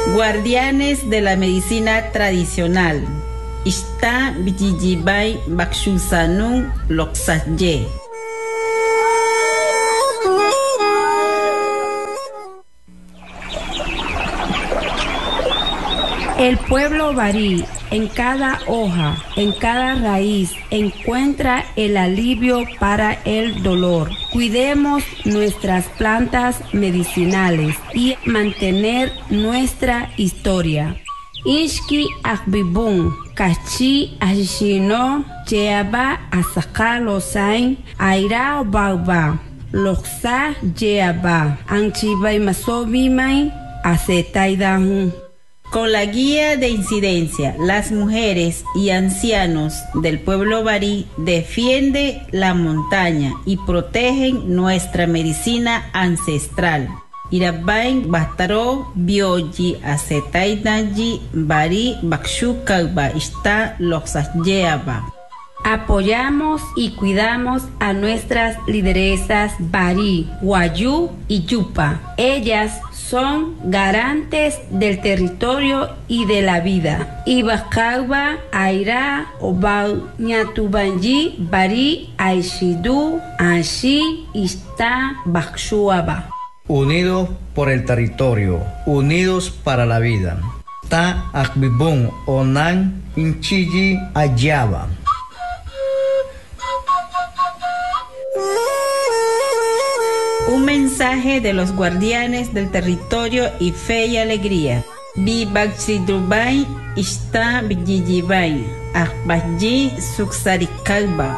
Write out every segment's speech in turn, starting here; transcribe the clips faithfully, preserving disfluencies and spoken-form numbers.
Guardianes de la medicina tradicional. Ista Bijijibay Bakshusanun Loksaye. El pueblo barí, en cada hoja, en cada raíz, encuentra el alivio para el dolor. Cuidemos nuestras plantas medicinales y mantener nuestra historia. Ishki akbibun, kachi ashino, jeaba asaka losain, aira obauba, loksa jeaba, anchibay masobimay, acetaidahun. Con la guía de incidencia, las mujeres y ancianos del pueblo barí defienden la montaña y protegen nuestra medicina ancestral. Irabain Bataro Bioji Acetainaji Barí Bakshukagba está Loxayeaba. Apoyamos y cuidamos a nuestras lideresas Barí, Wayú y Yupa. Ellas son garantes del territorio y de la vida. Ibakagba, Aira, Obau, Ñatubanji, Barí, Aishidu, Anshi, Ista, Bakshuaba. Unidos por el territorio, unidos para la vida. Ta Akbibun, Onan, Inchiji, Ayaba. Un mensaje de los guardianes del territorio y fe y alegría. Bibaksidubay Ista Bijijibay Akbaji Suksarikalba.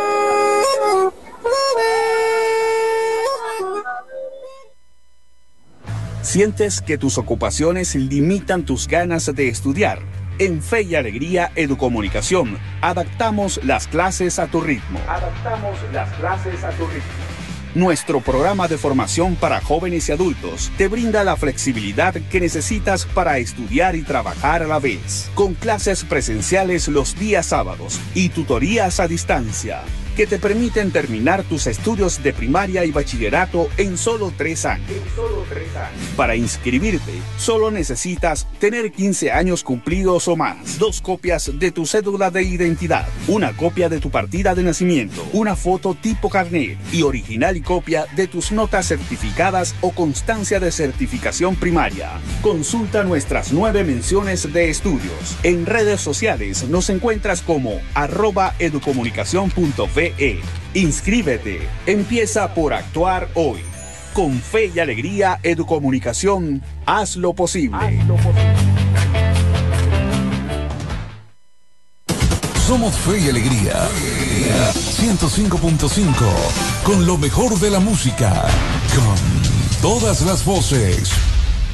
¿Sientes que tus ocupaciones limitan tus ganas de estudiar? En Fe y Alegría Educomunicación, adaptamos las clases a tu ritmo. Adaptamos las clases a tu ritmo. Nuestro programa de formación para jóvenes y adultos te brinda la flexibilidad que necesitas para estudiar y trabajar a la vez, con clases presenciales los días sábados y tutorías a distancia, que te permiten terminar tus estudios de primaria y bachillerato en solo tres años. En solo tres años. Para inscribirte, solo necesitas tener quince años cumplidos o más, dos copias de tu cédula de identidad, una copia de tu partida de nacimiento, una foto tipo carnet y original y copia de tus notas certificadas o constancia de certificación primaria. Consulta nuestras nueve menciones de estudios. En redes sociales nos encuentras como arroba educomunicación punto ve. Inscríbete. Empieza por actuar hoy. Con Fe y Alegría Educomunicación, haz lo posible. Haz lo posible. Somos Fe y Alegría. ciento cinco punto cinco. Con lo mejor de la música. Con todas las voces.